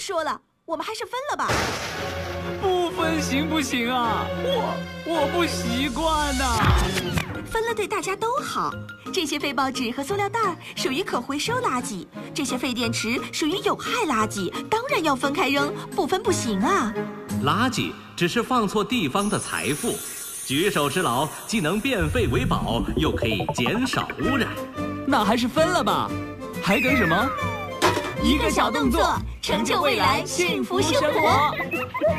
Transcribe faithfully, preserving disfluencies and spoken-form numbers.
说了，我们还是分了吧。 不分行不行啊？我我不习惯呐、啊。 分了对大家都好。这些废报纸和塑料袋属于可回收垃圾，这些废电池属于有害垃圾，当然要分开扔，不分不行啊。 垃圾只是放错地方的财富，举手之劳既能变废为宝，又可以减少污染。 那还是分了吧，还等什么？ 一个小动作，成就未来幸福生活。